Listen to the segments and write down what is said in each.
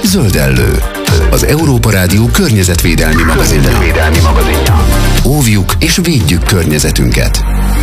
Zöldellő, az Európa Rádió környezetvédelmi magazinja. Óvjuk és védjük környezetünket.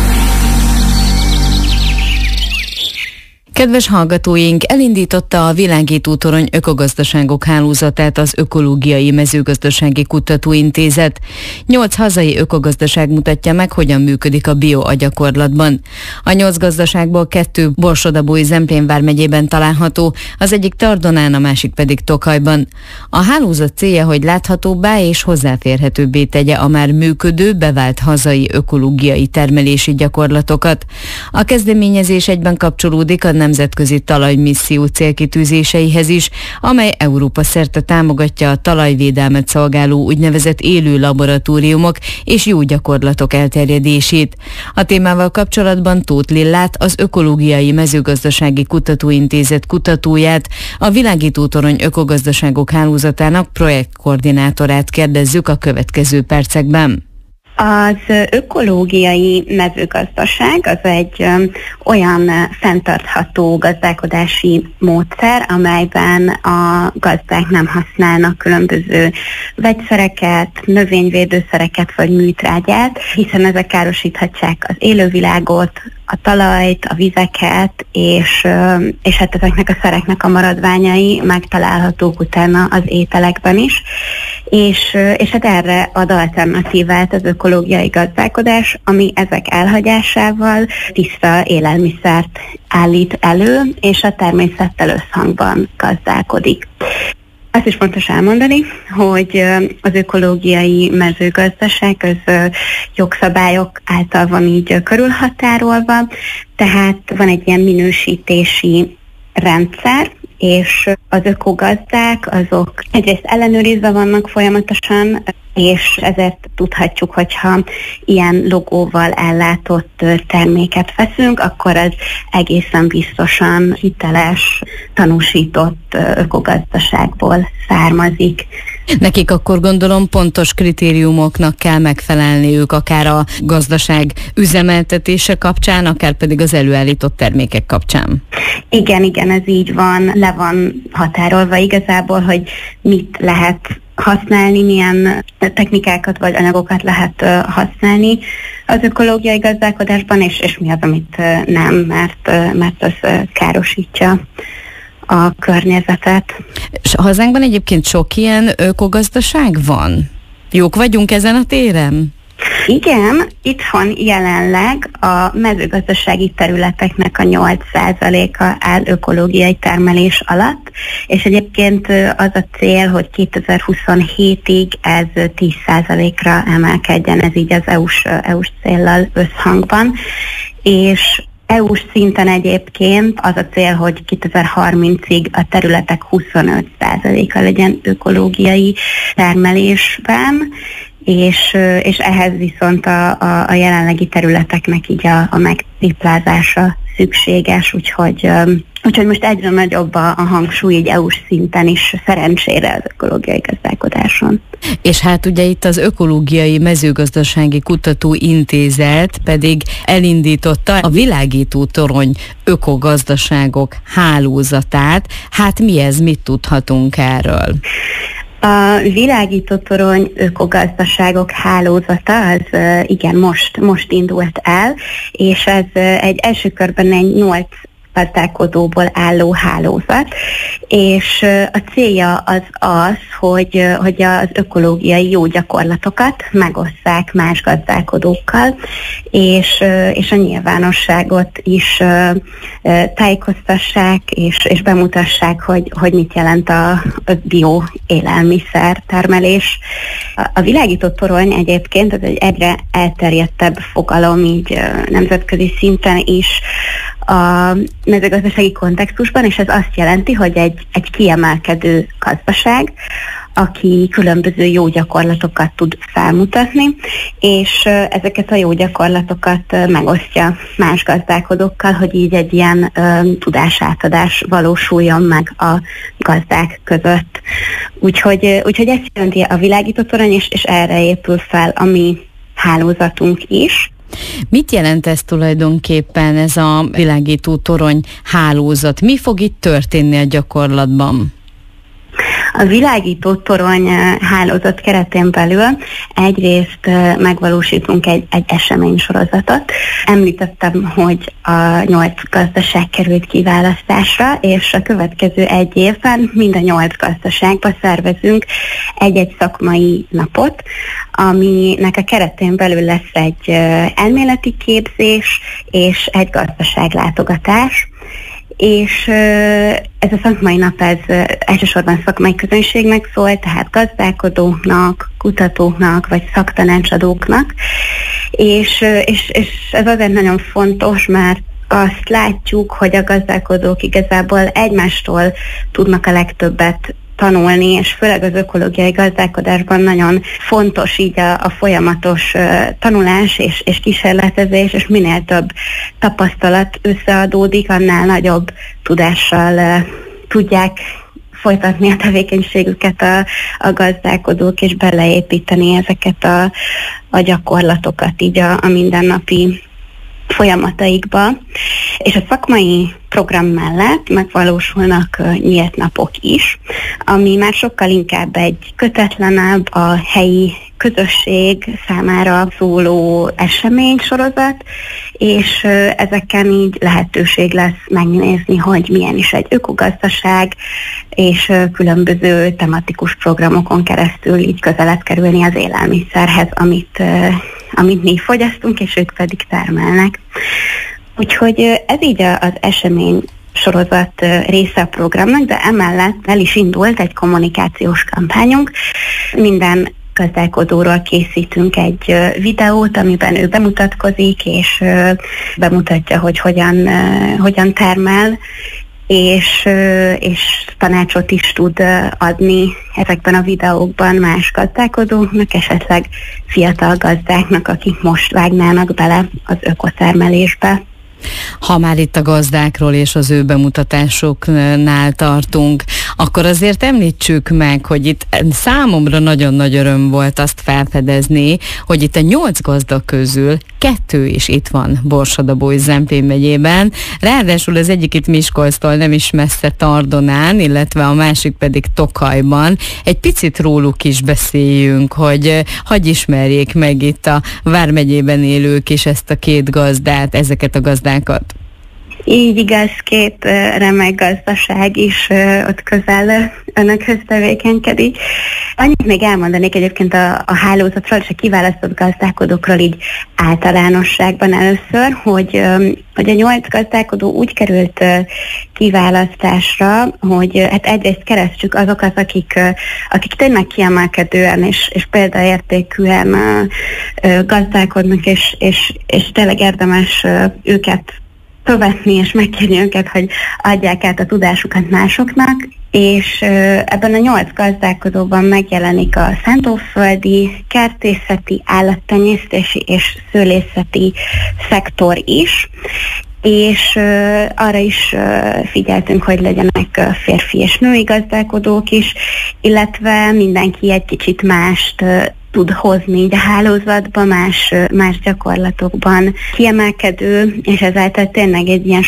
Kedves hallgatóink, elindította a Világító Torony ökogazdaságok hálózatát az Ökológiai Mezőgazdasági Kutatóintézet. 8 hazai ökogazdaság mutatja meg, hogyan működik a bioagyakorlatban. A 8 gazdaságból 2 Borsod-Abaúj-Zemplén vármegyében található, az egyik Tardonán, a másik pedig Tokajban. A hálózat célja, hogy láthatóbbá és hozzáférhetőbbé tegye a már működő, bevált hazai ökológiai termelési gyakorlatokat. A kezdeményezés egyben kapcsolódik a nemzetközi talajmisszió célkitűzéseihez is, amely Európa szerte támogatja a talajvédelmet szolgáló úgynevezett élő laboratóriumok és jó gyakorlatok elterjedését. A témával kapcsolatban Tóth Lillát, az Ökológiai Mezőgazdasági Kutatóintézet kutatóját, a Világító Torony ökogazdaságok hálózatának projektkoordinátorát kérdezzük a következő percekben. Az ökológiai mezőgazdaság az egy olyan fenntartható gazdálkodási módszer, amelyben a gazdák nem használnak különböző vegyszereket, növényvédőszereket vagy műtrágyát, hiszen ezek károsíthatják az élővilágot, a talajt, a vizeket, és hát ezeknek a szereknek a maradványai megtalálhatók utána az ételekben is. És hát erre ad alternatívát az ökológiai gazdálkodás, ami ezek elhagyásával tiszta élelmiszert állít elő, és a természettel összhangban gazdálkodik. Azt is fontos elmondani, hogy az ökológiai mezőgazdaság az jogszabályok által van így körülhatárolva, tehát van egy ilyen minősítési rendszer, és az ökogazdák azok egyrészt ellenőrizve vannak folyamatosan, és ezért tudhatjuk, hogyha ilyen logóval ellátott terméket veszünk, akkor az egészen biztosan hiteles, tanúsított ökogazdaságból származik. Nekik akkor gondolom pontos kritériumoknak kell megfelelniük, akár a gazdaság üzemeltetése kapcsán, akár pedig az előállított termékek kapcsán. Igen, ez így van, le van határolva igazából, hogy mit lehet használni, milyen technikákat vagy anyagokat lehet használni az ökológiai gazdálkodásban, és mi az, amit nem, mert az károsítja a környezetet. És hazánkban egyébként sok ilyen ökogazdaság van? Jók vagyunk ezen a téren? Igen, itthon jelenleg a mezőgazdasági területeknek a 8%-a áll ökológiai termelés alatt, és egyébként az a cél, hogy 2027-ig ez 10%-ra emelkedjen, ez így az EU-s céllal összhangban, és EU-s szinten egyébként az a cél, hogy 2030-ig a területek 25%-a legyen ökológiai termelésben, és ehhez viszont a jelenlegi területeknek így a megtriplázása szükséges, úgyhogy most egyre nagyobb a hangsúly így EU-s szinten is, szerencsére az ökológiai gazdálkodáson. És hát ugye itt az Ökológiai Mezőgazdasági Kutatóintézet pedig elindította a Világító Torony ökogazdaságok hálózatát. Hát mi ez, mit tudhatunk erről? A Világító Torony ökogazdaságok hálózata az igen, most indult el, és ez egy első körben egy 8 gazdálkodóból álló hálózat, és a célja az, hogy az ökológiai jó gyakorlatokat megosszák más gazdálkodókkal, és a nyilvánosságot is tájékoztassák, és bemutassák, hogy mit jelent a bio élelmiszer termelés. A Világító Torony egyébként az egy egyre elterjedtebb fogalom így nemzetközi szinten is a mezőgazdasági kontextusban, és ez azt jelenti, hogy egy kiemelkedő gazdaság, aki különböző jó gyakorlatokat tud felmutatni, és ezeket a jó gyakorlatokat megosztja más gazdálkodókkal, hogy így egy ilyen tudásátadás valósuljon meg a gazdák között. Úgyhogy ezt jelenti a Világító Torony, és erre épül fel a mi hálózatunk is. Mit jelent ez tulajdonképpen, ez a Világító Torony hálózat? Mi fog itt történni a gyakorlatban? A világító torony hálózat keretén belül egyrészt megvalósítunk egy eseménysorozatot. Említettem, hogy a 8 gazdaság került kiválasztásra, és a következő egy évben mind a 8 gazdaságba szervezünk egy-egy szakmai napot, aminek a keretén belül lesz egy elméleti képzés és egy gazdaságlátogatás. És ez a szakmai nap, ez elsősorban szakmai közönségnek szól, tehát gazdálkodóknak, kutatóknak, vagy szaktanácsadóknak. És ez azért nagyon fontos, mert azt látjuk, hogy a gazdálkodók igazából egymástól tudnak a legtöbbet tanulni, és főleg az ökológiai gazdálkodásban nagyon fontos így a folyamatos tanulás és kísérletezés, és minél több tapasztalat összeadódik, annál nagyobb tudással tudják folytatni a tevékenységüket a gazdálkodók, és beleépíteni ezeket a gyakorlatokat így a mindennapi folyamataikba. És a szakmai program mellett megvalósulnak nyílt napok is, ami már sokkal inkább egy kötetlenebb, a helyi közösség számára szóló eseménysorozat, és ezeken így lehetőség lesz megnézni, hogy milyen is egy ökogazdaság, és különböző tematikus programokon keresztül így közelebb kerülni az élelmiszerhez, amit mi fogyasztunk, és ők pedig termelnek. Úgyhogy ez így az esemény sorozat része a programnak, de emellett el is indult egy kommunikációs kampányunk. Minden gazdálkodóról készítünk egy videót, amiben ő bemutatkozik, és bemutatja, hogy hogyan termel, és tanácsot is tud adni ezekben a videókban más gazdálkodóknak, esetleg fiatal gazdáknak, akik most vágnának bele az ökotermelésbe. Ha már itt a gazdákról és az ő bemutatásoknál tartunk, akkor azért említsük meg, hogy itt számomra nagyon nagy öröm volt azt felfedezni, hogy itt a 8 gazda közül 2 is itt van Borsod-Abaúj-Zemplén megyében. Ráadásul az egyik itt Miskolctól nem is messze Tardonán, illetve a másik pedig Tokajban. Egy picit róluk is beszéljünk, hogy hadd ismerjék meg itt a vármegyében élők is ezt a 2 gazdát, ezeket a gazdákat. Így igaz, 2 remek gazdaság is ott közel önökhöz tevékenykedik. Annyit még elmondanék egyébként a hálózatról és a kiválasztott gazdálkodókról így általánosságban először, hogy a 8 gazdálkodó úgy került kiválasztásra, hogy hát egyrészt keresztjük azokat, akik tényleg kiemelkedően és példaértékűen gazdálkodnak, és tényleg érdemes őket követni és megkérni őket, hogy adják át a tudásukat másoknak, és ebben a 8 gazdálkodóban megjelenik a szántóföldi, kertészeti, állattenyésztési és szőlészeti szektor is, és arra is figyeltünk, hogy legyenek férfi és női gazdálkodók is, illetve mindenki egy kicsit mást tud hozni így a hálózatba, más gyakorlatokban kiemelkedő, és ezáltal tényleg egy ilyen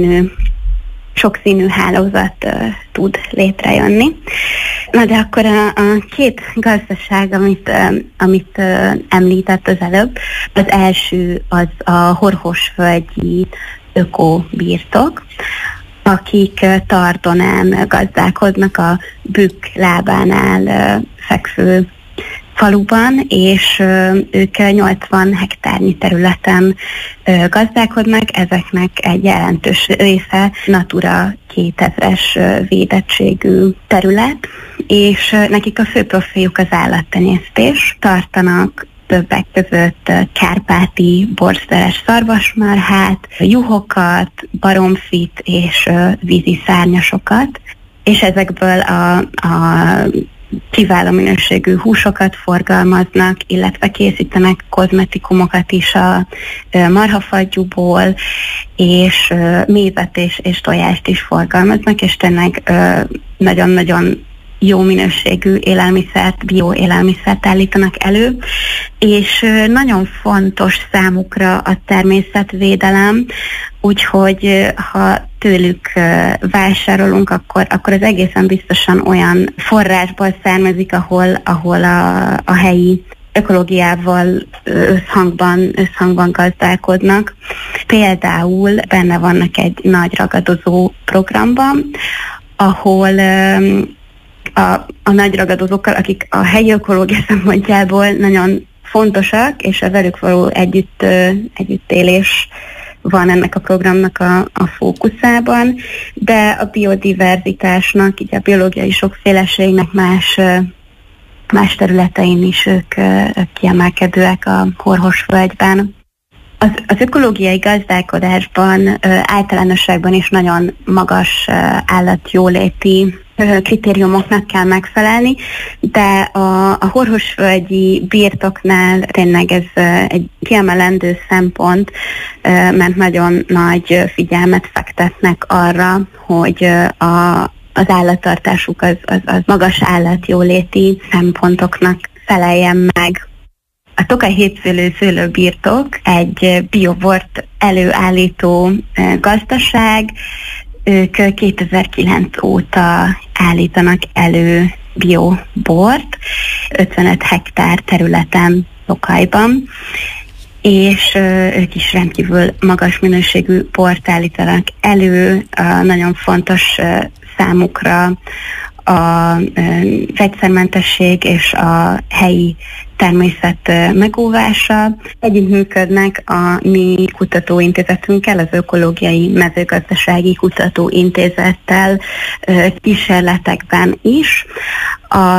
sokszínű hálózat tud létrejönni. Na de akkor a 2 gazdaság, amit említett az előbb, az első az a Horhosvölgyi ökobirtok, akik Tardonán gazdálkodnak, a Bükk lábánál fekvő faluban, és ők 80 hektárnyi területen gazdálkodnak, ezeknek egy jelentős része Natura 2000-es védettségű terület, és nekik a fő profiljuk az állattenyésztés. Tartanak többek között kárpáti borszteres szarvasmarhát, juhokat, baromfit és vízi szárnyasokat, és ezekből a kiváló minőségű húsokat forgalmaznak, illetve készítenek kozmetikumokat is a marhafagyúból, és mézet és tojást is forgalmaznak, és tényleg nagyon-nagyon jó minőségű élelmiszert, bioélelmiszert állítanak elő, és nagyon fontos számukra a természetvédelem, úgyhogy ha tőlük vásárolunk, akkor az egészen biztosan olyan forrásból származik, ahol a helyi ökológiával összhangban gazdálkodnak. Például benne vannak egy nagy ragadozó programban, ahol a nagy ragadozókkal, akik a helyi ökológia szempontjából nagyon fontosak, és a velük való együttélés van ennek a programnak a fókuszában, de a biodiverzitásnak, így a biológiai sokféleségnek más területein is ők kiemelkedőek a Horhosvölgyben. Az ökológiai gazdálkodásban általánosságban is nagyon magas állatjóléti kritériumoknak kell megfelelni, de a horhosvölgyi birtoknál tényleg ez egy kiemelendő szempont, mert nagyon nagy figyelmet fektetnek arra, hogy az állattartásuk az magas állatjóléti szempontoknak feleljen meg. A Tokaj hétszőlő szőlőbirtok egy biobort előállító gazdaság, ők 2009 óta állítanak elő biobort 55 hektár területen Tokajban, és ők is rendkívül magas minőségű bort állítanak elő, nagyon fontos számukra a vegyszermentesség és a helyi természet megóvása. Együttműködnek a mi kutatóintézetünkkel, az Ökológiai Mezőgazdasági Kutatóintézettel kísérletekben is. A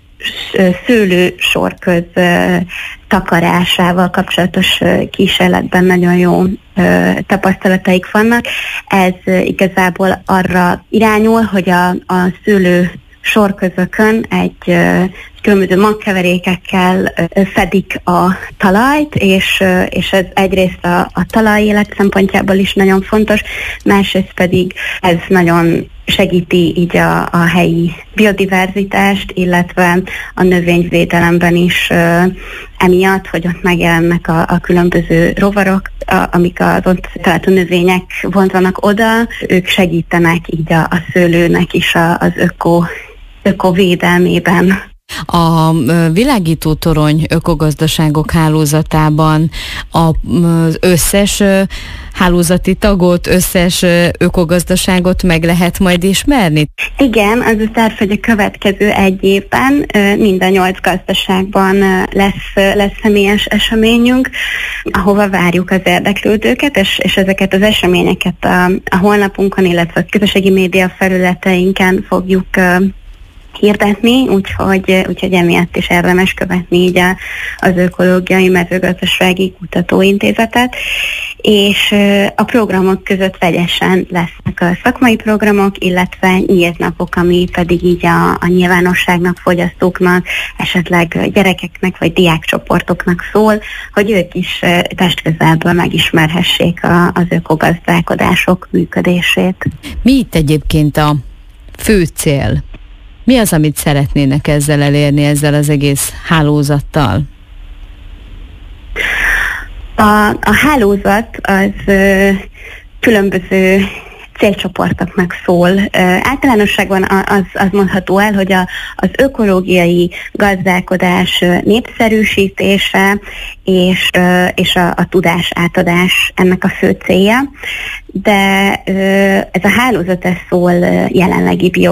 szőlő sorköz takarásával kapcsolatos kísérletben nagyon jó tapasztalataik vannak. Ez igazából arra irányul, hogy a szőlő sorközökön egy különböző magkeverékekkel fedik a talajt, és ez egyrészt a talaj élet szempontjából is nagyon fontos, másrészt pedig ez nagyon segíti így a helyi biodiverzitást, illetve a növényvédelemben is emiatt, hogy ott megjelennek a különböző rovarok, amik az ott található növények vonzanak oda, ők segítenek így a szőlőnek is az ökovédelmében. A világítótorony ökogazdaságok hálózatában az összes hálózati tagot, összes ökogazdaságot meg lehet majd ismerni? Igen, az a terv, hogy a következő egy évben mind a 8 gazdaságban lesz személyes eseményünk, ahova várjuk az érdeklődőket, és ezeket az eseményeket a honlapunkon, illetve a közösségi média felületeinken fogjuk hirdetni, úgyhogy emiatt is érdemes követni így az Ökológiai Mezőgazdasági Kutatóintézetet, és a programok között vegyesen lesznek a szakmai programok, illetve nyílt napok, ami pedig így a nyilvánosságnak, fogyasztóknak, esetleg gyerekeknek vagy diákcsoportoknak szól, hogy ők is testközelből megismerhessék az ökogazdálkodások működését. Mi itt egyébként a fő cél? Mi az, amit szeretnének ezzel elérni, ezzel az egész hálózattal? A hálózat az különböző célcsoportoknak szól. Általánosságban az mondható el, hogy az ökológiai gazdálkodás népszerűsítése és a tudás átadás ennek a fő célja, de ez a hálózat szól jelenlegi